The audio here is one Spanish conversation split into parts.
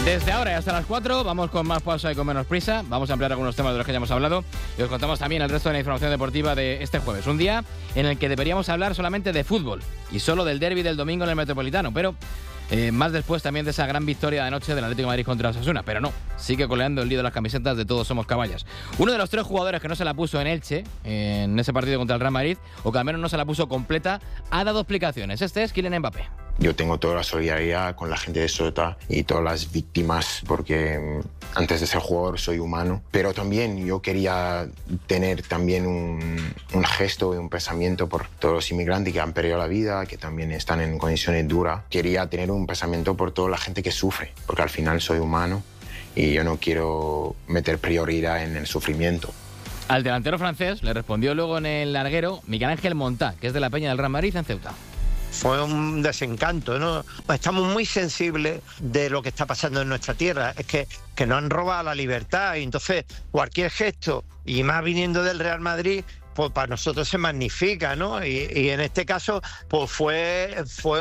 Desde ahora y hasta las 4 vamos con más pausa y con menos prisa. Vamos a ampliar algunos temas de los que ya hemos hablado y os contamos también el resto de la información deportiva de este jueves. Un día en el que deberíamos hablar solamente de fútbol y solo del derbi del domingo en el Metropolitano, pero más después también de esa gran victoria de anoche del Atlético de Madrid contra Osasuna. Pero no, sigue coleando el lío de las camisetas de Todos Somos Caballas. Uno de los 3 jugadores que no se la puso en Elche, en ese partido contra el Real Madrid, o que al menos no se la puso completa, ha dado explicaciones. Este es Kylian Mbappé. Yo tengo toda la solidaridad con la gente de Ceuta y todas las víctimas, porque antes de ser jugador soy humano. Pero también yo quería tener también un gesto y un pensamiento por todos los inmigrantes que han perdido la vida, que también están en condiciones duras. Quería tener un pensamiento por toda la gente que sufre, porque al final soy humano y yo no quiero meter prioridad en el sufrimiento. Al delantero francés le respondió luego en el larguero Miguel Ángel Montá, que es de la Peña del Real Madrid en Ceuta. Fue un desencanto, ¿no? Estamos muy sensibles de lo que está pasando en nuestra tierra. Es que nos han robado la libertad y entonces cualquier gesto, y más viniendo del Real Madrid, pues para nosotros se magnifica, ¿no? Y en este caso, pues fue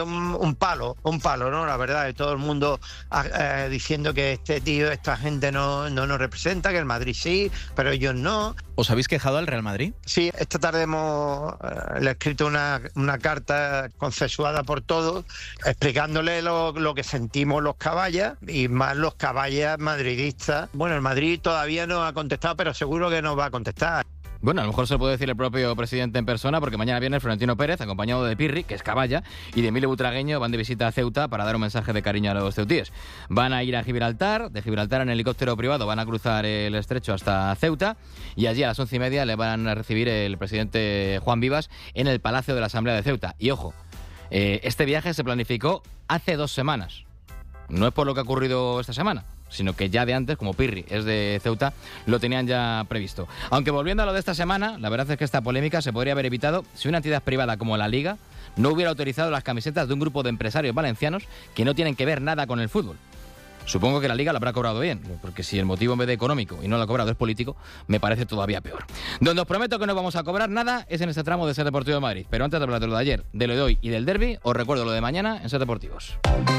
un palo, ¿no? La verdad, de todo el mundo diciendo que este tío, esta gente no nos representa, que el Madrid sí, pero ellos no. ¿Os habéis quejado al Real Madrid? Sí, esta tarde le he escrito una carta consensuada por todos, explicándole lo que sentimos los caballas, y más los caballas madridistas. Bueno, el Madrid todavía no ha contestado, pero seguro que nos va a contestar. Bueno, a lo mejor se lo puede decir el propio presidente en persona, porque mañana viene Florentino Pérez, acompañado de Pirri, que es caballa, y de Emilio Butragueño. Van de visita a Ceuta para dar un mensaje de cariño a los ceutíes. Van a ir a Gibraltar, de Gibraltar en helicóptero privado van a cruzar el estrecho hasta Ceuta, y allí a las 11:30 le van a recibir el presidente Juan Vivas en el Palacio de la Asamblea de Ceuta. Y ojo, este viaje se planificó hace 2 semanas. No es por lo que ha ocurrido esta semana, sino que ya de antes, como Pirri es de Ceuta, lo tenían ya previsto. Aunque volviendo a lo de esta semana, la verdad es que esta polémica se podría haber evitado si una entidad privada como la Liga no hubiera autorizado las camisetas de un grupo de empresarios valencianos que no tienen que ver nada con el fútbol. Supongo que la Liga lo habrá cobrado bien, porque si el motivo en vez de económico y no lo ha cobrado es político, me parece todavía peor. Donde os prometo que no vamos a cobrar nada es en este tramo de Ser Deportivo de Madrid. Pero antes de hablar de lo de ayer, de lo de hoy y del derbi, os recuerdo lo de mañana en Ser Deportivos.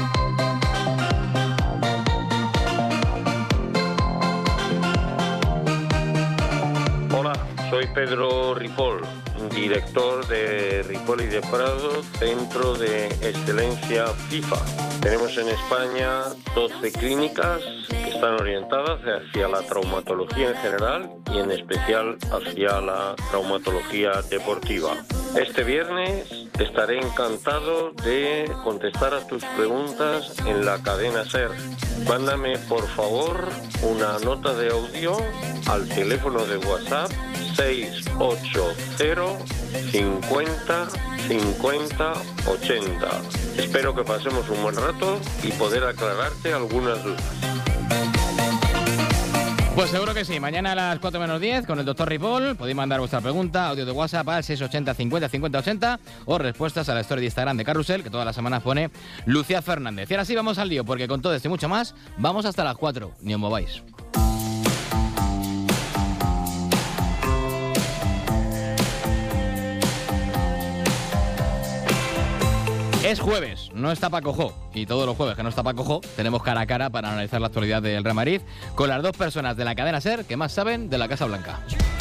Soy Pedro Ripoll, director de Ripoll y de Prado, Centro de Excelencia FIFA. Tenemos en España 12 clínicas que están orientadas hacia la traumatología en general y en especial hacia la traumatología deportiva. Este viernes estaré encantado de contestar a tus preguntas en la cadena SER. Mándame por favor una nota de audio al teléfono de WhatsApp 680 50 50 80. Espero que pasemos un buen rato y poder aclararte algunas dudas. Pues seguro que sí. Mañana a las 4 menos 10 con el doctor Ripoll podéis mandar vuestra pregunta, audio de WhatsApp al 680 50 50 80 o respuestas a la story de Instagram de Carrusel, que todas las semanas pone Lucía Fernández. Y ahora sí vamos al lío, porque con todo esto y mucho más vamos hasta las 4. Ni os mováis. Es jueves, no está Paco Jo, y todos los jueves que no está Paco Jo tenemos cara a cara para analizar la actualidad del Real Madrid con las 2 personas de la cadena SER que más saben de la Casa Blanca.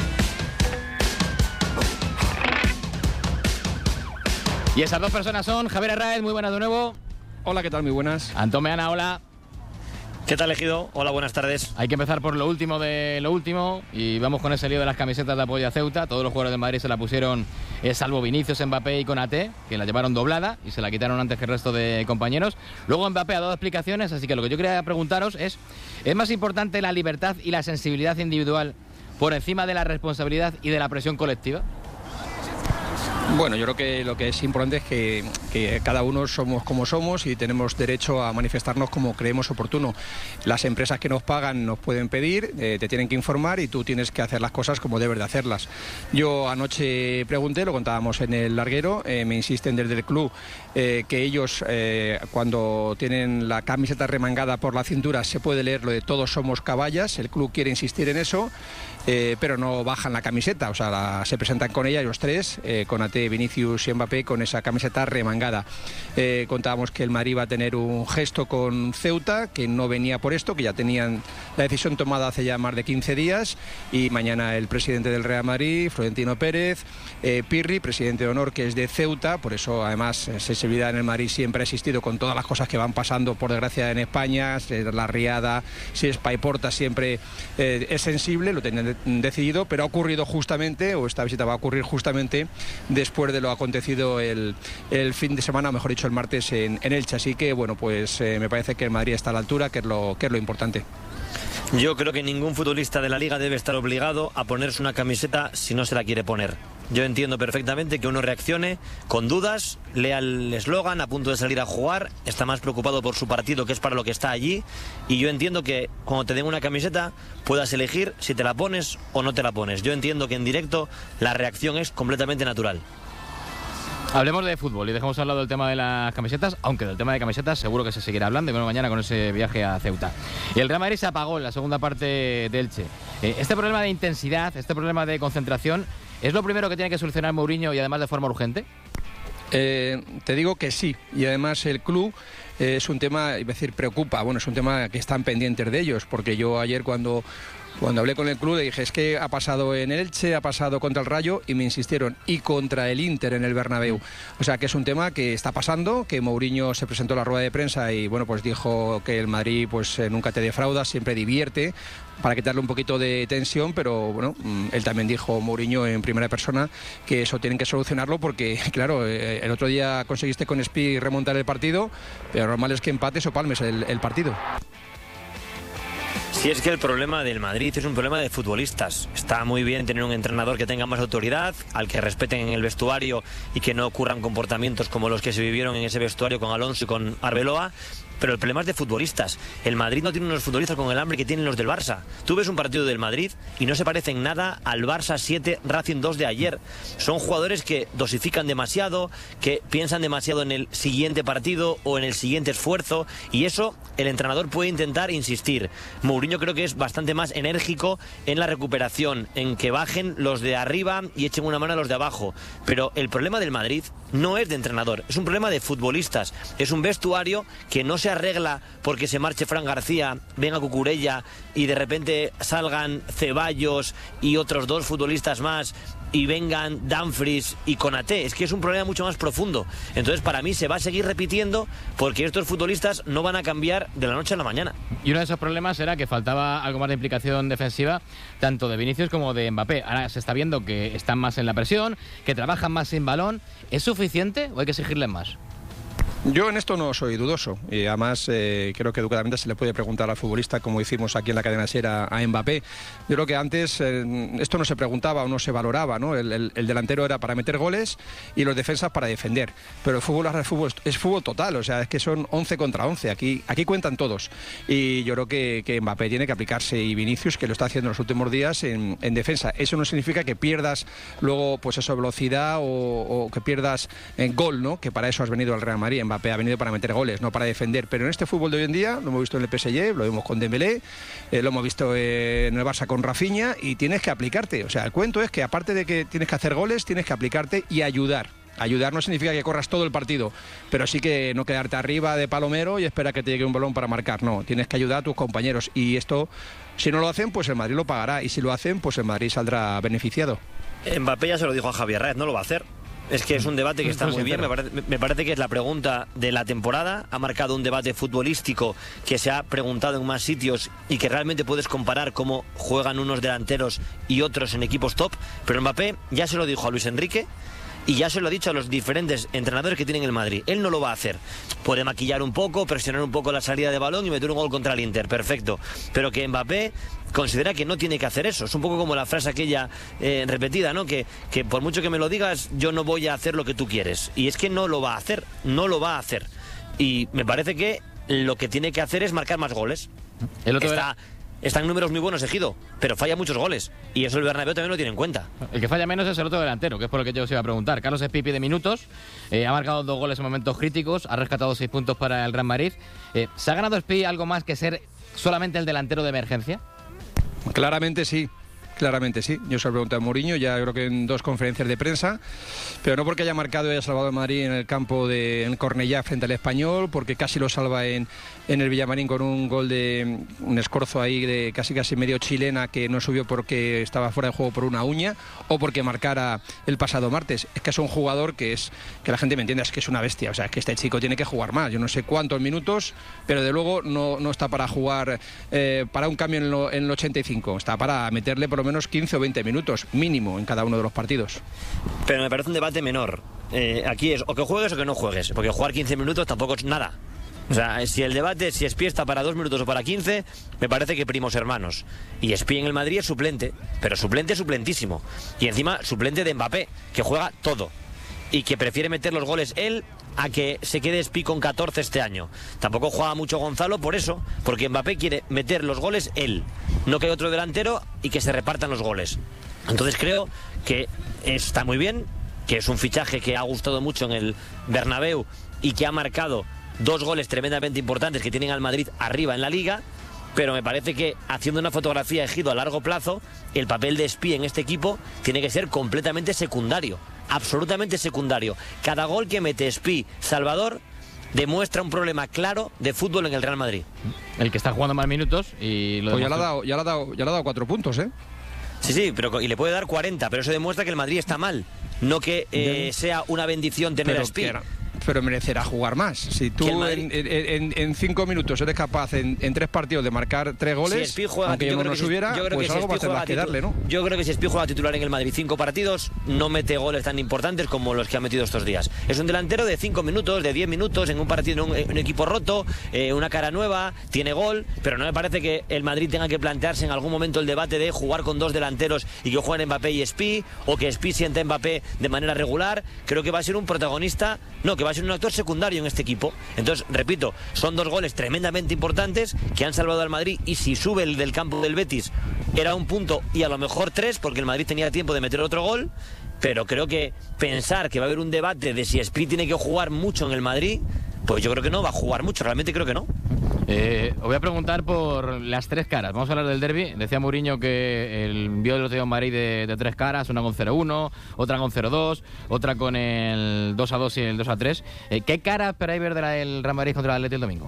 Y esas 2 personas son Javier Herráez, muy buenas de nuevo. Hola, ¿qué tal? Muy buenas. Antón Meana, hola. ¿Qué tal, Ejido? Hola, buenas tardes. Hay que empezar por lo último de lo último y vamos con ese lío de las camisetas de apoyo a Ceuta. Todos los jugadores de Madrid se la pusieron, salvo Vinicius, Mbappé y Konaté, que la llevaron doblada y se la quitaron antes que el resto de compañeros. Luego Mbappé ha dado explicaciones, así que lo que yo quería preguntaros ¿es más importante la libertad y la sensibilidad individual por encima de la responsabilidad y de la presión colectiva? Bueno, yo creo que lo que es importante es que cada uno somos como somos y tenemos derecho a manifestarnos como creemos oportuno. Las empresas que nos pagan nos pueden pedir, te tienen que informar y tú tienes que hacer las cosas como debes de hacerlas. Yo anoche pregunté, lo contábamos en el larguero, me insisten desde el club que ellos cuando tienen la camiseta remangada por la cintura se puede leer lo de todos somos caballas, el club quiere insistir en eso. Pero no bajan la camiseta, o sea, se presentan con ella los 3, Konaté, precisamente Vinicius y Mbappé con esa camiseta remangada. Contábamos que el Madrid va a tener un gesto con Ceuta, que no venía por esto, que ya tenían la decisión tomada hace ya más de 15 días, y mañana el presidente del Real Madrid, Florentino Pérez, Pirri, presidente de honor, que es de Ceuta, por eso además sensibilidad en el Madrid siempre ha existido con todas las cosas que van pasando por desgracia en España, la riada, si es Paiporta siempre es sensible, lo tenían decidido, pero ha ocurrido justamente, o esta visita va a ocurrir justamente después de lo acontecido el fin de semana, o mejor dicho el martes en Elche, así que bueno, pues me parece que el Madrid está a la altura, que es lo importante. Yo creo que ningún futbolista de la Liga debe estar obligado a ponerse una camiseta si no se la quiere poner. Yo entiendo perfectamente que uno reaccione con dudas, lea el eslogan, a punto de salir a jugar, está más preocupado por su partido, que es para lo que está allí, y yo entiendo que cuando te den una camiseta puedas elegir si te la pones o no te la pones. Yo entiendo que en directo la reacción es completamente natural. Hablemos de fútbol y dejemos al lado el tema de las camisetas, aunque del tema de camisetas seguro que se seguirá hablando, y bueno, mañana con ese viaje a Ceuta. Y el Real Madrid se apagó en la segunda parte de Elche. Este problema de intensidad, este problema de concentración, ¿es lo primero que tiene que solucionar Mourinho y además de forma urgente? Te digo que sí, y además el club es un tema, iba a decir, preocupa, bueno, es un tema que están pendientes de ellos, porque yo ayer cuando hablé con el club le dije, es que ha pasado en Elche, ha pasado contra el Rayo, y me insistieron, y contra el Inter en el Bernabéu. O sea que es un tema que está pasando, que Mourinho se presentó a la rueda de prensa y bueno, pues dijo que el Madrid pues nunca te defrauda, siempre divierte, para quitarle un poquito de tensión, pero bueno, él también dijo, Mourinho en primera persona, que eso tienen que solucionarlo porque, claro, el otro día conseguiste con Spi remontar el partido, pero normal es que empates o palmes el partido. Si es que el problema del Madrid es un problema de futbolistas. Está muy bien tener un entrenador que tenga más autoridad, al que respeten en el vestuario y que no ocurran comportamientos como los que se vivieron en ese vestuario con Alonso y con Arbeloa, pero el problema es de futbolistas. El Madrid no tiene unos futbolistas con el hambre que tienen los del Barça. Tú ves un partido del Madrid y no se parecen nada al Barça 7 Racing 2 de ayer. Son jugadores que dosifican demasiado, que piensan demasiado en el siguiente partido o en el siguiente esfuerzo, y eso el entrenador puede intentar insistir. Mourinho creo que es bastante más enérgico en la recuperación, en que bajen los de arriba y echen una mano a los de abajo. Pero el problema del Madrid no es de entrenador, es un problema de futbolistas. Es un vestuario que no se arregla porque se marche Fran García, venga Cucurella y de repente salgan Ceballos y otros dos futbolistas más y vengan Dumfries y Konaté. Es que es un problema mucho más profundo. Entonces para mí se va a seguir repitiendo porque estos futbolistas no van a cambiar de la noche a la mañana. Y uno de esos problemas era que faltaba algo más de implicación defensiva tanto de Vinicius como de Mbappé. Ahora se está viendo que están más en la presión, que trabajan más sin balón. ¿Es suficiente o hay que exigirles más? Yo en esto no soy dudoso, y además creo que educadamente se le puede preguntar al futbolista, como hicimos aquí en la cadena SER a Mbappé. Yo creo que antes esto no se preguntaba o no se valoraba, ¿no? El delantero era para meter goles y los defensas para defender, pero el fútbol ahora es fútbol total, o sea, es que son 11 contra 11, aquí cuentan todos, y yo creo que Mbappé tiene que aplicarse, y Vinicius, que lo está haciendo en los últimos días en defensa. Eso no significa que pierdas luego pues eso, velocidad o que pierdas gol, ¿no? Que para eso has venido al Real Madrid. Mbappé ha venido para meter goles, no para defender, pero en este fútbol de hoy en día, lo hemos visto en el PSG, lo vimos con Dembélé, lo hemos visto en el Barça con Rafinha, y tienes que aplicarte. O sea, el cuento es que aparte de que tienes que hacer goles, tienes que aplicarte y ayudar. Ayudar no significa que corras todo el partido, pero sí que no quedarte arriba de palomero y esperar que te llegue un balón para marcar. No, tienes que ayudar a tus compañeros, y esto, si no lo hacen, pues el Madrid lo pagará, y si lo hacen, pues el Madrid saldrá beneficiado. Mbappé ya se lo dijo a Javier Herrera, no lo va a hacer. Es que es un debate que está muy bien, me parece que es la pregunta de la temporada, ha marcado un debate futbolístico que se ha preguntado en más sitios y que realmente puedes comparar cómo juegan unos delanteros y otros en equipos top, pero Mbappé ya se lo dijo a Luis Enrique y ya se lo ha dicho a los diferentes entrenadores que tienen el Madrid. Él no lo va a hacer. Puede maquillar un poco, presionar un poco la salida de balón y meter un gol contra el Inter, perfecto, pero que Mbappé considera que no tiene que hacer eso. Es un poco como la frase aquella repetida, ¿no? Que por mucho que me lo digas, yo no voy a hacer lo que tú quieres. Y es que no lo va a hacer, no lo va a hacer. Y me parece que lo que tiene que hacer es marcar más goles. Está en números muy buenos Ejido, pero falla muchos goles. Y eso el Bernabéu también lo tiene en cuenta. El que falla menos es el otro delantero, que es por lo que yo os iba a preguntar. Carlos Espipi de minutos, ha marcado 2 goles en momentos críticos, ha rescatado 6 puntos para el Real Madrid. ¿Se ha ganado Espipi algo más que ser solamente el delantero de emergencia? Claramente sí. claramente sí. Yo se lo pregunté a Mourinho, ya creo que en 2 conferencias de prensa, pero no porque haya marcado y haya salvado al Madrid en el campo en Cornellá frente al Español, porque casi lo salva en el Villamarín con un gol de un escorzo ahí de casi medio chilena que no subió porque estaba fuera de juego por una uña, o porque marcara el pasado martes. Es que es un jugador que la gente me entienda, es que es una bestia. O sea, es que este chico tiene que jugar más. Yo no sé cuántos minutos, pero de luego no está para jugar para un cambio en el 85. Está para meterle por lo menos 15 o 20 minutos mínimo en cada uno de los partidos. Pero me parece un debate menor. Aquí es o que juegues o que no juegues, porque jugar 15 minutos tampoco es nada. O sea, si el debate si Espí está para 2 minutos o para 15, me parece que primos hermanos. Y Espí en el Madrid es suplente, pero suplente suplentísimo. Y encima suplente de Mbappé, que juega todo. Y que prefiere meter los goles él a que se quede Espí con 14 este año. Tampoco juega mucho Gonzalo por eso, porque Mbappé quiere meter los goles él. No que hay otro delantero y que se repartan los goles. Entonces creo que está muy bien, que es un fichaje que ha gustado mucho en el Bernabéu y que ha marcado 2 goles tremendamente importantes que tienen al Madrid arriba en la Liga, pero me parece que haciendo una fotografía de Ejido a largo plazo, el papel de Espí en este equipo tiene que ser completamente secundario, absolutamente secundario. Cada gol que mete Espí, Salvador, demuestra un problema claro de fútbol en el Real Madrid. El que está jugando más minutos y lo pues ya le ha dado 4 puntos, ¿eh? Sí, pero y le puede dar 40, pero eso demuestra que el Madrid está mal, no que sea una bendición tener a Espí. Pero merecerá jugar más. Si tú en 5 minutos eres capaz en 3 partidos de marcar 3 goles, si aunque yo no subiera, pues algo va a tener que darle, ¿no? Yo creo que si Espí juega titular en el Madrid 5 partidos, no mete goles tan importantes como los que ha metido estos días. Es un delantero de 5 minutos, de 10 minutos, en un partido, en un equipo roto, una cara nueva, tiene gol, pero no me parece que el Madrid tenga que plantearse en algún momento el debate de jugar con 2 delanteros y que jueguen Mbappé y Espí, o que Espí sienta a Mbappé de manera regular. Creo que va a ser un protagonista, que va a ser un actor secundario en este equipo. Entonces, repito, son 2 goles tremendamente importantes que han salvado al Madrid, y si sube el del campo del Betis era 1 punto y a lo mejor 3, porque el Madrid tenía tiempo de meter otro gol. Pero creo que pensar que va a haber un debate de si Espí tiene que jugar mucho en el Madrid, pues yo creo que no va a jugar mucho, realmente creo que no. Os voy a preguntar por las 3 caras. Vamos a hablar del derbi. Decía Mourinho que vio el otro día un Madrid de 3 caras, una con 0-1, otra con 0-2, otra con el 2-2 y el 2-3. ¿Qué cara esperáis ver del Real Madrid contra el Atleti el domingo?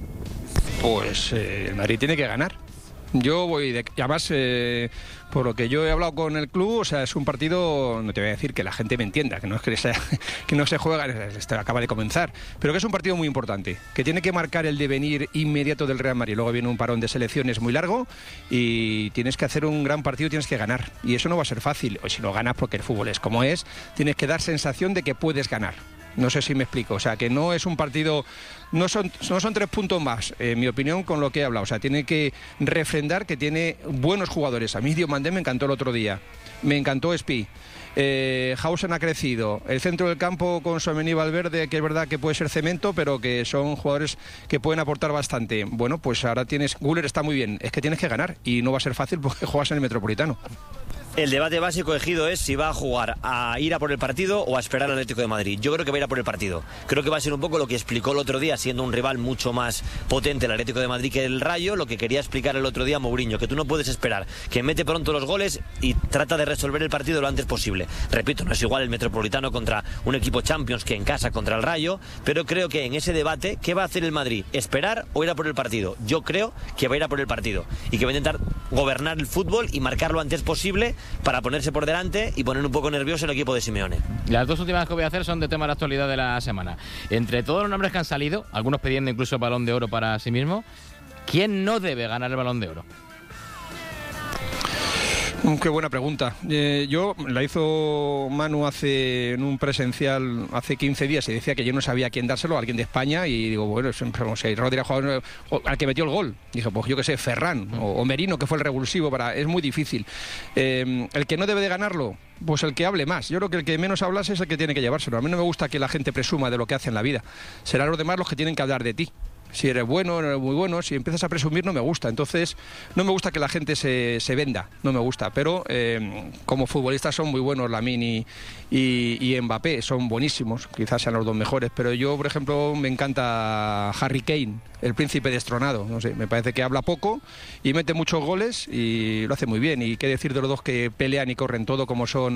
Pues el Madrid tiene que ganar. Yo voy y además, por lo que yo he hablado con el club, o sea, es un partido, no te voy a decir que la gente me entienda, que no es que no se juega, acaba de comenzar, pero que es un partido muy importante, que tiene que marcar el devenir inmediato del Real Madrid. Luego viene un parón de selecciones muy largo y tienes que hacer un gran partido, tienes que ganar, y eso no va a ser fácil. O si lo ganas, porque el fútbol es como es, tienes que dar sensación de que puedes ganar. No sé si me explico, o sea, que no es un partido, no son 3 puntos más, en mi opinión, con lo que he hablado. O sea, tiene que refrendar que tiene buenos jugadores. A mí Diomandé me encantó el otro día, me encantó Espí, Hausen ha crecido, el centro del campo con Tchouaméni y Valverde, que es verdad que puede ser cemento, pero que son jugadores que pueden aportar bastante. Bueno, pues ahora Güler está muy bien, es que tienes que ganar, y no va a ser fácil porque juegas en el Metropolitano. El debate básico, Ejido, es si va a jugar a ir a por el partido o a esperar al Atlético de Madrid. Yo creo que va a ir a por el partido. Creo que va a ser un poco lo que explicó el otro día, siendo un rival mucho más potente el Atlético de Madrid que el Rayo, lo que quería explicar el otro día Mourinho, que tú no puedes esperar, que mete pronto los goles y trata de resolver el partido lo antes posible. Repito, no es igual el Metropolitano contra un equipo Champions que en casa contra el Rayo, pero creo que en ese debate, ¿qué va a hacer el Madrid? ¿Esperar o ir a por el partido? Yo creo que va a ir a por el partido y que va a intentar gobernar el fútbol y marcar lo antes posible para ponerse por delante y poner un poco nervioso el equipo de Simeone. Las 2 últimas que voy a hacer son de tema de la actualidad de la semana. Entre todos los nombres que han salido, algunos pidiendo incluso el Balón de Oro para sí mismo, ¿quién no debe ganar el Balón de Oro? Qué buena pregunta. Yo la hizo Manu en un presencial hace 15 días y decía que yo no sabía a quién dárselo, a alguien de España, y digo, bueno, no sé, Rodri ha jugado al que metió el gol. Dije, pues yo qué sé, Ferran o Merino, que fue el revulsivo, es muy difícil. El que no debe de ganarlo, pues el que hable más. Yo creo que el que menos hablas es el que tiene que llevárselo. A mí no me gusta que la gente presuma de lo que hace en la vida. Serán los demás los que tienen que hablar de ti. Si eres bueno, no eres muy bueno, si empiezas a presumir no me gusta. Entonces, no me gusta que la gente se venda, no me gusta. Pero como futbolistas son muy buenos Lamine y Mbappé, son buenísimos, quizás sean los dos mejores. Pero yo, por ejemplo, me encanta Harry Kane, el príncipe destronado. No sé, me parece que habla poco y mete muchos goles y lo hace muy bien. Y qué decir de los dos que pelean y corren todo, como son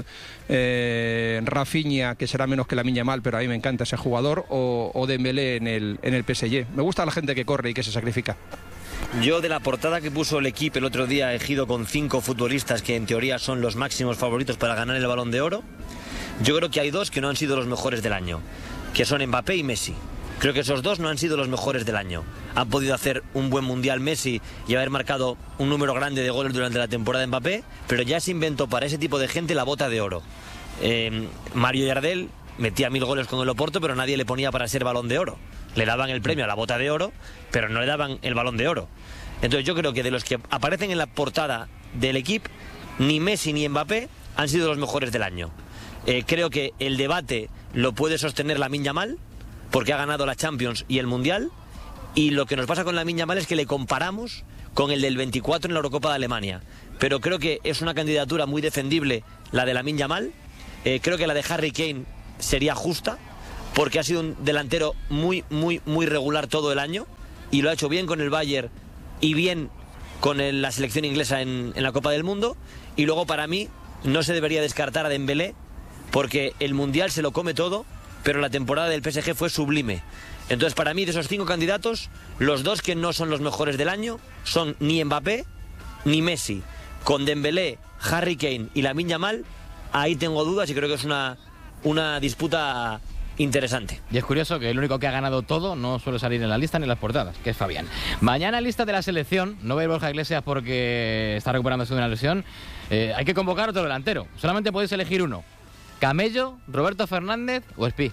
Rafinha, que será menos que Lamine Yamal, pero a mí me encanta ese jugador, o Dembélé en el PSG. Me gusta la gente que corre y que se sacrifica. Yo, de la portada que puso el equipo el otro día, elegido con 5 futbolistas que en teoría son los máximos favoritos para ganar el Balón de Oro, yo creo que hay 2 que no han sido los mejores del año, que son Mbappé y Messi. Creo que esos 2 no han sido los mejores del año. Han podido hacer un buen mundial Messi y haber marcado un número grande de goles durante la temporada de Mbappé, pero ya se inventó para ese tipo de gente la bota de oro. Mario Yardel metía 1000 goles con el Oporto, pero nadie le ponía para ser Balón de Oro. Le daban el premio a la bota de oro, pero no le daban el Balón de Oro. Entonces yo creo que de los que aparecen en la portada del equipo, ni Messi ni Mbappé han sido los mejores del año. Creo que el debate lo puede sostener Lamine Yamal, porque ha ganado la Champions y el Mundial, y lo que nos pasa con Lamine Yamal es que le comparamos con el del 24 en la Eurocopa de Alemania. Pero creo que es una candidatura muy defendible la de Lamine Yamal. Creo que la de Harry Kane sería justa, porque ha sido un delantero muy regular todo el año y lo ha hecho bien con el Bayern y bien con la selección inglesa en la Copa del Mundo. Y luego, para mí, no se debería descartar a Dembélé, porque el Mundial se lo come todo, pero la temporada del PSG fue sublime. Entonces, para mí, de esos 5 candidatos, los 2 que no son los mejores del año son ni Mbappé ni Messi. Con Dembélé, Harry Kane y Lamine Yamal, ahí tengo dudas y creo que es una disputa interesante. Y es curioso que el único que ha ganado todo no suele salir en la lista ni en las portadas, que es Fabián. Mañana, lista de la selección. No va a ir Borja Iglesias porque está recuperándose de una lesión. Hay que convocar otro delantero. Solamente podéis elegir uno: Camello, Roberto Fernández o Espí.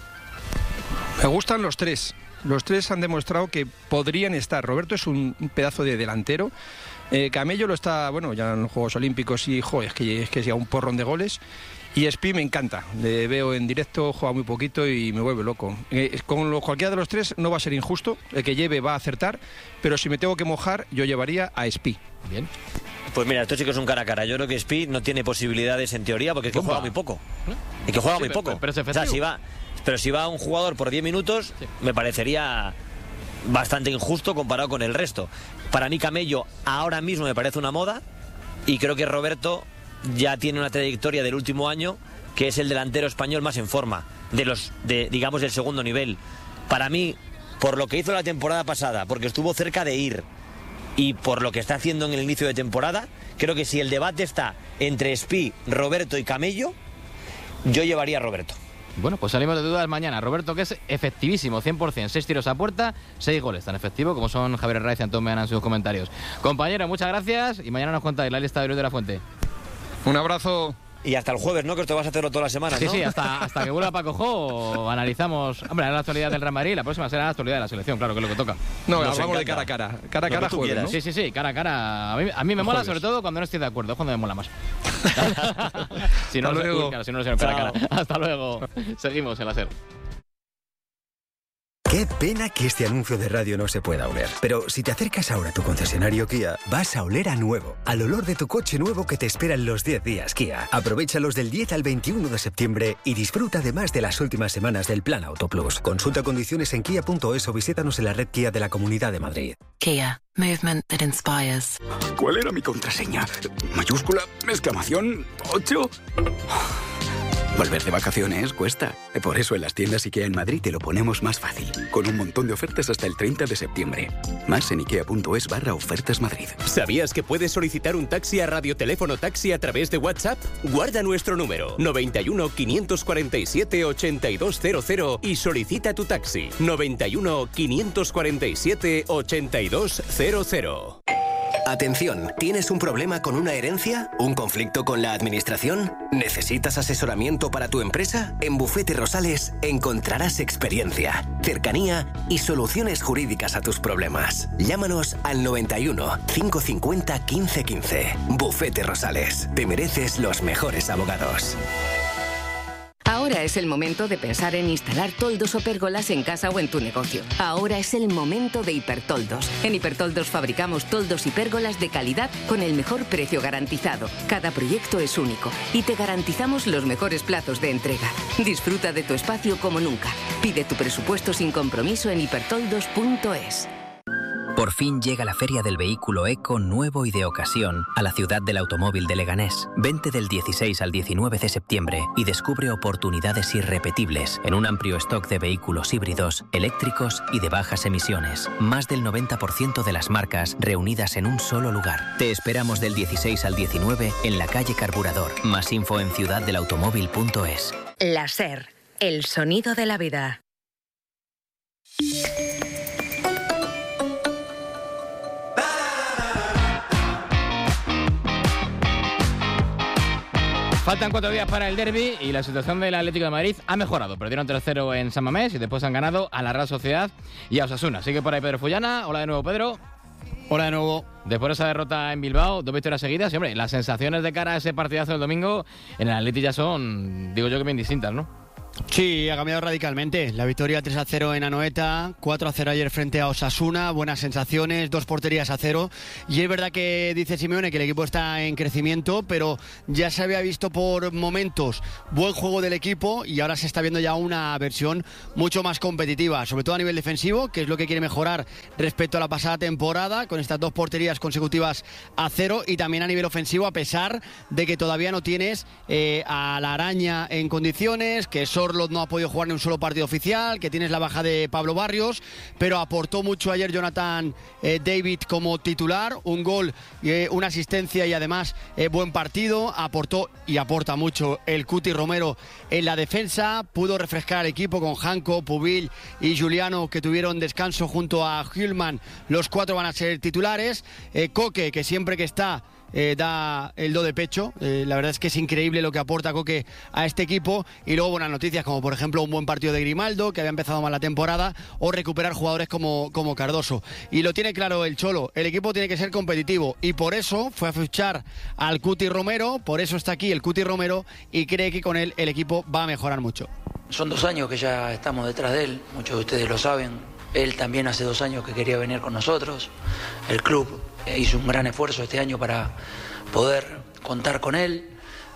Me gustan los 3. Los 3 han demostrado que podrían estar. Roberto es un pedazo de delantero. Camello lo está, bueno, ya en los Juegos Olímpicos y es que ya un porrón de goles. Y Espí me encanta, le veo en directo, juega muy poquito y me vuelve loco. Con cualquiera de los 3 no va a ser injusto, el que lleve va a acertar, pero si me tengo que mojar, yo llevaría a Espí. Bien. Pues mira, esto sí que es un cara a cara. Yo creo que Espí no tiene posibilidades en teoría, porque es que juega muy poco. Es que juega muy poco. Pero es efectivo. O sea, si va un jugador por 10 minutos, me parecería bastante injusto comparado con el resto. Para mí, Camello ahora mismo me parece una moda, y creo que Roberto ya tiene una trayectoria del último año, que es el delantero español más en forma digamos, del segundo nivel. Para mí, por lo que hizo la temporada pasada, porque estuvo cerca de ir, y por lo que está haciendo en el inicio de temporada, creo que si el debate está entre Espí, Roberto y Camello, yo llevaría a Roberto. Bueno, pues salimos de dudas mañana. Roberto, que es efectivísimo, 100%, 6 tiros a puerta, 6 goles, tan efectivo como son Javier Herraiz y Antón Meana en sus comentarios. Compañero, muchas gracias y mañana nos contáis la lista de Luis de la Fuente. Un abrazo. Y hasta el jueves, ¿no? Que te vas a hacerlo toda la semana, ¿no? Sí, hasta que vuelva Paco Jo, analizamos. Hombre, la actualidad del Real Madrid, la próxima será la actualidad de la selección, claro, que es lo que toca. No, hablamos de cara a cara. Cara a cara jueves, ¿no? Sí, cara a cara. A mí me mola, sobre todo cuando no estoy de acuerdo, es cuando me mola más. Si no, luego. Claro, si no, cara a cara. Hasta luego. Seguimos en la SER. Qué pena que este anuncio de radio no se pueda oler. Pero si te acercas ahora a tu concesionario Kia, vas a oler a nuevo. Al olor de tu coche nuevo que te espera en los 10 días Kia. Aprovéchalos del 10 al 21 de septiembre y disfruta además de las últimas semanas del Plan Auto Plus. Consulta condiciones en kia.es o visítanos en la red Kia de la Comunidad de Madrid. Kia. Movement that inspires. ¿Cuál era mi contraseña? ¿Mayúscula? ¿Exclamación? ¿8? Volver de vacaciones cuesta. Por eso en las tiendas IKEA en Madrid te lo ponemos más fácil. Con un montón de ofertas hasta el 30 de septiembre. Más en ikea.es/ofertas Madrid. ¿Sabías que puedes solicitar un taxi a Radioteléfono Taxi a través de WhatsApp? Guarda nuestro número 91 547 8200 y solicita tu taxi 91 547 8200. Atención, ¿tienes un problema con una herencia? ¿Un conflicto con la administración? ¿Necesitas asesoramiento para tu empresa? En Bufete Rosales encontrarás experiencia, cercanía y soluciones jurídicas a tus problemas. Llámanos al 91 550 1515. Bufete Rosales. Te mereces los mejores abogados. Ahora es el momento de pensar en instalar toldos o pérgolas en casa o en tu negocio. Ahora es el momento de Hipertoldos. En Hipertoldos fabricamos toldos y pérgolas de calidad con el mejor precio garantizado. Cada proyecto es único y te garantizamos los mejores plazos de entrega. Disfruta de tu espacio como nunca. Pide tu presupuesto sin compromiso en hipertoldos.es. Por fin llega la Feria del Vehículo Eco nuevo y de ocasión a la ciudad del automóvil de Leganés. Vente del 16 al 19 de septiembre y descubre oportunidades irrepetibles en un amplio stock de vehículos híbridos, eléctricos y de bajas emisiones. Más del 90% de las marcas reunidas en un solo lugar. Te esperamos del 16 al 19 en la calle Carburador. Más info en ciudaddelautomóvil.es. La SER, el sonido de la vida. Faltan 4 días para el derbi y la situación del Atlético de Madrid ha mejorado. Perdieron 3-0 en San Mamés y después han ganado a la Real Sociedad y a Osasuna. Sigue por ahí Pedro Fullana. Hola de nuevo, Pedro. Hola de nuevo. Después de esa derrota en Bilbao, 2 victorias seguidas. Y, hombre, las sensaciones de cara a ese partidazo del domingo en el Atlético ya son, digo yo, que bien distintas, ¿no? Sí, ha cambiado radicalmente. La victoria 3-0 en Anoeta, 4-0 ayer frente a Osasuna, buenas sensaciones, 2 porterías a 0. Y es verdad que dice Simeone que el equipo está en crecimiento, pero ya se había visto por momentos buen juego del equipo y ahora se está viendo ya una versión mucho más competitiva, sobre todo a nivel defensivo, que es lo que quiere mejorar respecto a la pasada temporada, con estas 2 porterías consecutivas a 0, y también a nivel ofensivo, a pesar de que todavía no tienes a la Araña en condiciones, que Sorloth no ha podido jugar ni un solo partido oficial, que tienes la baja de Pablo Barrios, pero aportó mucho ayer Jonathan David como titular, un gol, una asistencia y además buen partido, aportó y aporta mucho el Cuti Romero en la defensa, pudo refrescar al equipo con Janko, Pubil y Juliano, que tuvieron descanso junto a Hülman, los 4 van a ser titulares, Coque, que siempre que está da el do de pecho, la verdad es que es increíble lo que aporta Coque a este equipo, y luego buenas noticias como por ejemplo un buen partido de Grimaldo, que había empezado mal la temporada, o recuperar jugadores como Cardoso, y lo tiene claro el Cholo, el equipo tiene que ser competitivo y por eso fue a fichar al Cuti Romero, por eso está aquí el Cuti Romero y cree que con él el equipo va a mejorar mucho. Son 2 años que ya estamos detrás de él, muchos de ustedes lo saben, él también hace 2 años que quería venir con nosotros, el club hizo un gran esfuerzo este año para poder contar con él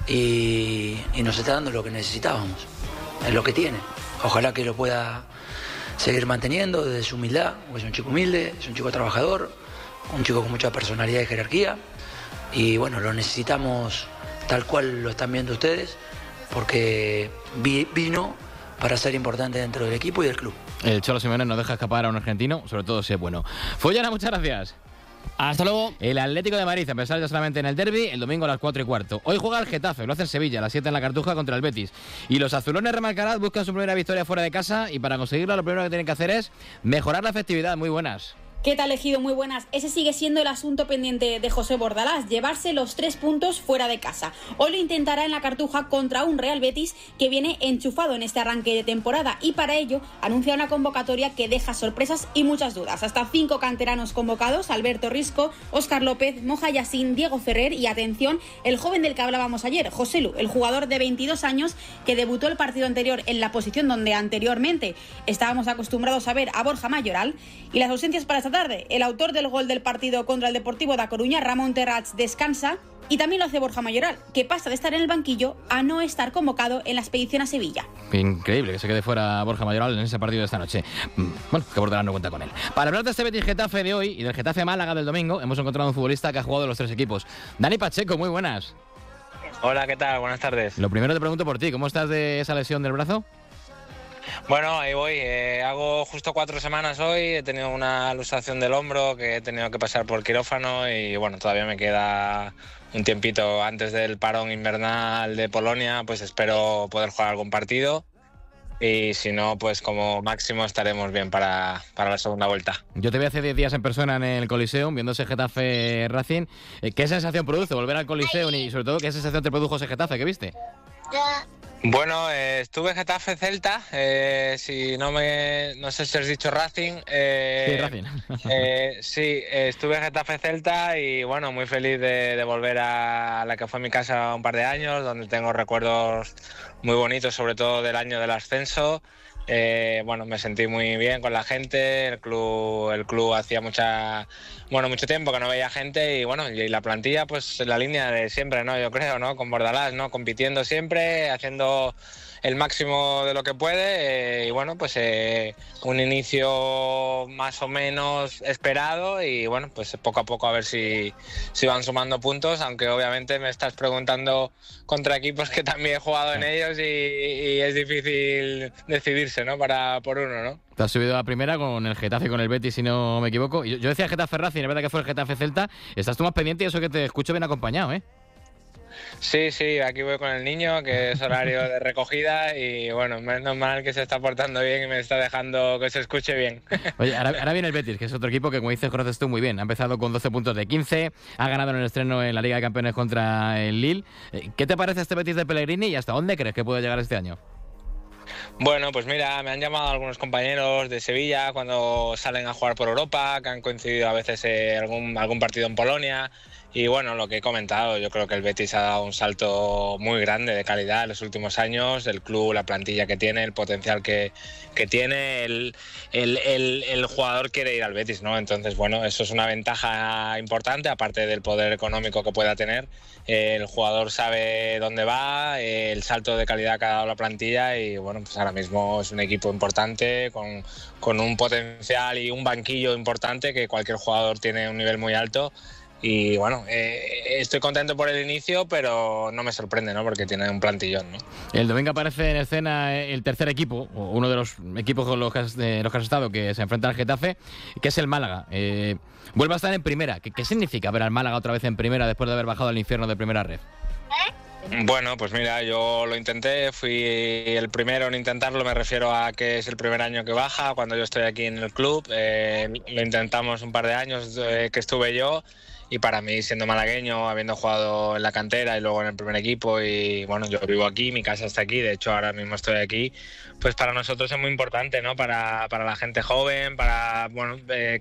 y nos está dando lo que necesitábamos, es lo que tiene. Ojalá que lo pueda seguir manteniendo desde su humildad, porque es un chico humilde, es un chico trabajador, un chico con mucha personalidad y jerarquía, y bueno, lo necesitamos tal cual lo están viendo ustedes, porque vino para ser importante dentro del equipo y del club. El Cholo Simeone no deja escapar a un argentino, sobre todo si es bueno. Fullana, muchas gracias. Hasta luego. El Atlético de Madrid, a pesar de solamente en el derbi, el domingo a las 4:15. Hoy juega el Getafe, lo hace en Sevilla, a las 7 en la Cartuja contra el Betis. Y los azulones remarcarás buscan su primera victoria fuera de casa y para conseguirlo lo primero que tienen que hacer es mejorar la efectividad. Muy buenas. ¿Qué tal, Ejido? Muy buenas. Ese sigue siendo el asunto pendiente de José Bordalás, llevarse los 3 puntos fuera de casa. Hoy lo intentará en la Cartuja contra un Real Betis que viene enchufado en este arranque de temporada y para ello anuncia una convocatoria que deja sorpresas y muchas dudas. Hasta 5 canteranos convocados: Alberto Risco, Óscar López, Moja Yassin, Diego Ferrer y, atención, el joven del que hablábamos ayer, Joselu, el jugador de 22 años que debutó el partido anterior en la posición donde anteriormente estábamos acostumbrados a ver a Borja Mayoral. Y las ausencias para esta tarde: el autor del gol del partido contra el Deportivo da Coruña, Ramón Terrats, descansa, y también lo hace Borja Mayoral, que pasa de estar en el banquillo a no estar convocado en la expedición a Sevilla. Increíble que se quede fuera Borja Mayoral en ese partido de esta noche. Bueno, que Bordalás no cuenta con él. Para hablar de este Betis Getafe de hoy y del Getafe Málaga del domingo, hemos encontrado un futbolista que ha jugado en los 3 equipos. Dani Pacheco, muy buenas. Hola, ¿qué tal? Buenas tardes. Lo primero te pregunto por ti, ¿cómo estás de esa lesión del brazo? Bueno, ahí voy. Hago justo 4 semanas hoy. He tenido una luxación del hombro que he tenido que pasar por quirófano y bueno, todavía me queda un tiempito antes del parón invernal de Polonia. Pues espero poder jugar algún partido y si no, pues como máximo estaremos bien para la segunda vuelta. Yo te vi hace 10 días en persona en el Coliseum viendo ese Getafe ¿Qué sensación produce volver al Coliseum y sobre todo qué sensación te produjo ese Getafe que viste? Bueno, estuve Getafe Celta, no sé si has dicho Racing. Sí, Racing. Sí, estuve Getafe Celta y bueno, muy feliz de volver a la que fue mi casa un par de años, donde tengo recuerdos muy bonitos, sobre todo del año del ascenso. Bueno, me sentí muy bien con la gente, el club hacía mucho tiempo que no veía gente y bueno, y la plantilla pues en la línea de siempre, ¿no? Yo creo, ¿no? Con Bordalás, ¿no? Compitiendo siempre, haciendo el máximo de lo que puede y bueno, pues un inicio más o menos esperado y bueno, pues poco a poco a ver si van sumando puntos, aunque obviamente me estás preguntando contra equipos que también he jugado en ellos y es difícil decidirse, ¿no? Por uno, ¿no? Te has subido a la primera con el Getafe y con el Betis, si no me equivoco. Yo decía Getafe Racing, es verdad que fue el Getafe Celta. Estás tú más pendiente y eso que te escucho bien acompañado, ¿eh? Sí, aquí voy con el niño, que es horario de recogida y bueno, menos mal que se está portando bien y me está dejando que se escuche bien. Oye, ahora viene el Betis, que es otro equipo que, como dices, conoces tú muy bien. Ha empezado con 12 puntos de 15, ha ganado en el estreno en la Liga de Campeones contra el Lille. ¿Qué te parece este Betis de Pellegrini y hasta dónde crees que puede llegar este año? Bueno, pues mira, me han llamado algunos compañeros de Sevilla cuando salen a jugar por Europa, que han coincidido a veces algún partido en Polonia. Y bueno, lo que he comentado, yo creo que el Betis ha dado un salto muy grande de calidad en los últimos años. El club, la plantilla que tiene, el potencial que tiene, el jugador quiere ir al Betis, ¿no? Entonces, bueno, eso es una ventaja importante, aparte del poder económico que pueda tener. El jugador sabe dónde va, el salto de calidad que ha dado la plantilla y bueno, pues ahora mismo es un equipo importante con un potencial y un banquillo importante que cualquier jugador tiene un nivel muy alto. Y bueno, estoy contento por el inicio, pero no me sorprende, ¿no? Porque tiene un plantillón, ¿no? El domingo aparece en escena el tercer equipo, o uno de los equipos con los que has estado, que se enfrenta al Getafe, que es el Málaga. Vuelve a estar en primera. ¿Qué significa ver al Málaga otra vez en primera después de haber bajado al infierno de primera red? Bueno, pues mira, yo lo intenté, fui el primero en intentarlo, me refiero a que es el primer año que baja, cuando yo estoy aquí en el club. Lo intentamos un par de años que estuve yo. Y para mí, siendo malagueño, habiendo jugado en la cantera y luego en el primer equipo, y bueno, yo vivo aquí, mi casa está aquí, de hecho ahora mismo estoy aquí, pues para nosotros es muy importante, ¿no? Para la gente joven, para, bueno, que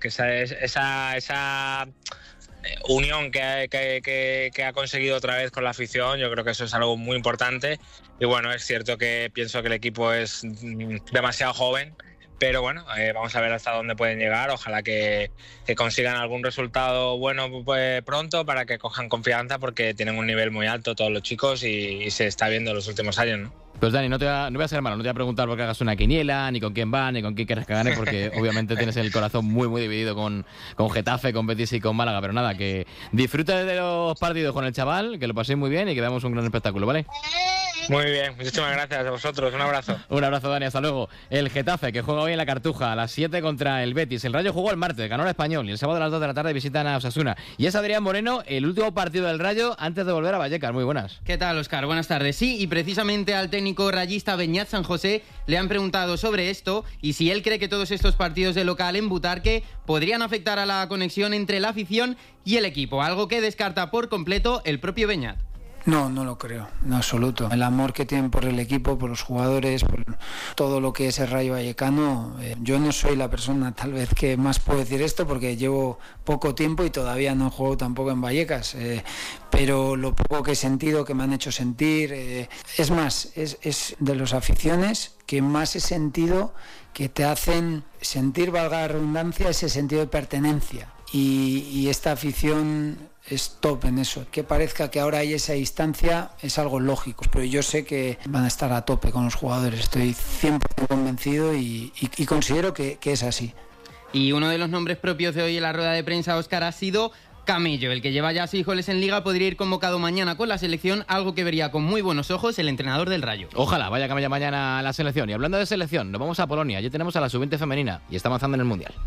esa unión que ha conseguido otra vez con la afición, yo creo que eso es algo muy importante. Y bueno, es cierto que pienso que el equipo es demasiado joven, pero bueno, vamos a ver hasta dónde pueden llegar. Ojalá que consigan algún resultado bueno pues, pronto para que cojan confianza, porque tienen un nivel muy alto todos los chicos y se está viendo en los últimos años, ¿no? Pues Dani, no voy a ser malo, no te voy a preguntar por qué hagas una quiniela, ni con quién va, ni con quién quieres que gane, porque obviamente tienes el corazón muy, muy dividido con Getafe, con Betis y con Málaga, pero nada, que disfrutes de los partidos con el chaval, que lo paséis muy bien y que veamos un gran espectáculo, ¿vale? Muy bien, muchísimas gracias a vosotros, un abrazo. Un abrazo, Dani, hasta luego. El Getafe, que juega hoy en la Cartuja a las 7 contra el Betis. El Rayo jugó el martes, ganó el Español, y el sábado a las 2 de la tarde visitan a Osasuna. Y es Adrián Moreno, el último partido del Rayo antes de volver a Vallecas. Muy buenas. ¿Qué tal, Óscar? Buenas tardes. Sí, y precisamente al técnico rayista Beñat San José le han preguntado sobre esto y si él cree que todos estos partidos de local en Butarque podrían afectar a la conexión entre la afición y el equipo, algo que descarta por completo el propio Beñat. No, no lo creo, en absoluto. El amor que tienen por el equipo, por los jugadores, por todo lo que es el Rayo Vallecano. Yo no soy la persona tal vez que más puedo decir esto porque llevo poco tiempo y todavía no juego tampoco en Vallecas. Pero lo poco que he sentido, que me han hecho sentir, es más, es de las aficiones que más he sentido que te hacen sentir, valga la redundancia, ese sentido de pertenencia. Y esta afición es top en eso. Que parezca que ahora hay esa distancia es algo lógico, pero yo sé que van a estar a tope con los jugadores. Estoy 100% convencido y considero que es así. Y uno de los nombres propios de hoy en la rueda de prensa, Óscar, ha sido Camello, el que lleva ya 6 goles en Liga. Podría ir convocado mañana con la selección, algo que vería con muy buenos ojos el entrenador del Rayo. Ojalá vaya Camello mañana a la selección. Y hablando de selección, nos vamos a Polonia. Allí tenemos a la sub-20 femenina y está avanzando en el Mundial.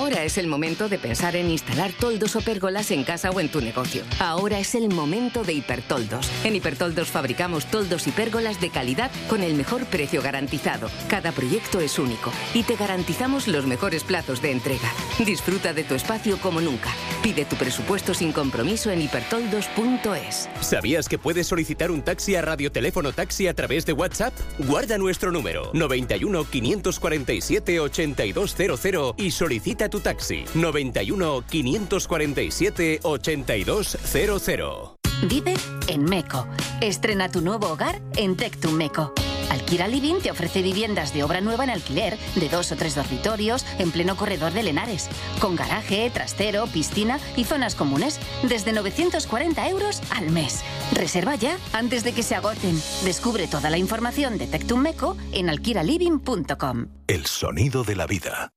Ahora es el momento de pensar en instalar toldos o pérgolas en casa o en tu negocio. Ahora es el momento de Hipertoldos. En Hipertoldos fabricamos toldos y pérgolas de calidad con el mejor precio garantizado. Cada proyecto es único y te garantizamos los mejores plazos de entrega. Disfruta de tu espacio como nunca. Pide tu presupuesto sin compromiso en hipertoldos.es. ¿Sabías que puedes solicitar un taxi a Radioteléfono Taxi a través de WhatsApp? Guarda nuestro número 91 547 8200 y solicita tu taxi 91 547 8200. Vive en Meco. Estrena tu nuevo hogar en Tectum Meco. Alquila Living te ofrece viviendas de obra nueva en alquiler, de 2 o 3 dormitorios, en pleno corredor de Lenares, con garaje, trastero, piscina y zonas comunes, desde 940 euros al mes. Reserva ya antes de que se agoten. Descubre toda la información de Tectum Meco en alquilaliving.com. El sonido de la vida.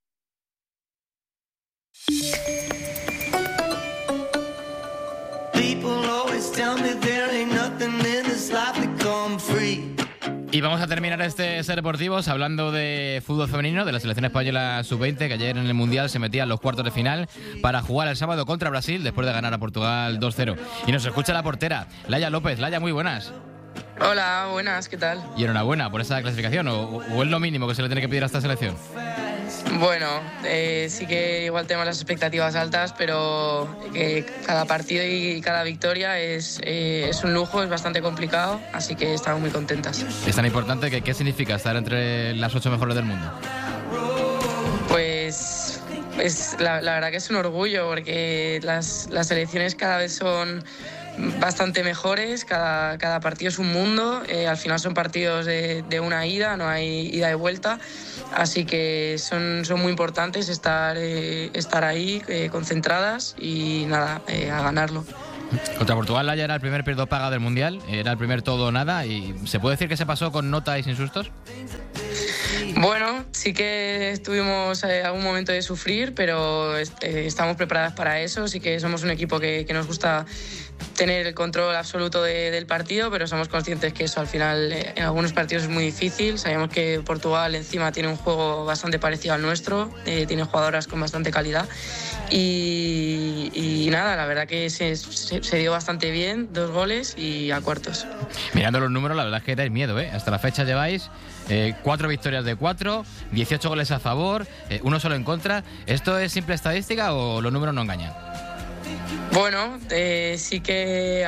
Y vamos a terminar este Ser Deportivos hablando de fútbol femenino, de la selección española sub-20, que ayer en el Mundial se metía en los cuartos de final para jugar el sábado contra Brasil después de ganar a Portugal 2-0. Y nos escucha la portera, Laia López. Laia, muy buenas. Hola, buenas, ¿qué tal? Y enhorabuena por esa clasificación, ¿o es lo mínimo que se le tiene que pedir a esta selección? Bueno, sí que igual tenemos las expectativas altas, pero que cada partido y cada victoria es un lujo, es bastante complicado, así que estamos muy contentas. Es tan importante que ¿qué significa estar entre las 8 mejores del mundo? Pues la verdad que es un orgullo, porque las selecciones cada vez son bastante mejores, cada partido es un mundo, al final son partidos de una ida, no hay ida y vuelta, así que son muy importantes estar ahí concentradas y nada, a ganarlo. Contra Portugal, Laia era el primer pierdo paga del Mundial, era el primer todo o nada, y ¿se puede decir que se pasó con nota y sin sustos? Bueno, sí que tuvimos algún momento de sufrir, pero estamos preparadas para eso. Sí que somos un equipo que nos gusta tener el control absoluto del partido, pero somos conscientes que eso al final en algunos partidos es muy difícil. Sabemos que Portugal encima tiene un juego bastante parecido al nuestro, tiene jugadoras con bastante calidad y nada, la verdad que se dio bastante bien, 2 goles y a cuartos. Mirando los números, la verdad es que dais miedo, ¿eh? Hasta la fecha lleváis 4 victorias de 4, 18 goles a favor, 1 solo en contra. ¿Esto es simple estadística o los números no engañan? Bueno, sí que